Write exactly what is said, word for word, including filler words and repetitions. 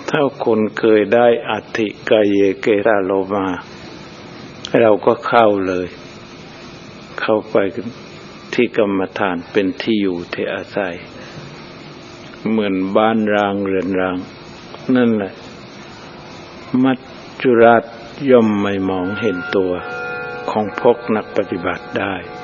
ถ้าคนเคยได้อัตถิกายเยเกราโลมาเราก็เข้าเลยเข้าไปที่กรรมฐานเป็นที่อยู่ที่อาศัยเหมือนบ้านร้างเรือนร้างนั่นแหละมัจจุราชย่อมไม่มองเห็นตัวของพวกนักปฏิบัติได้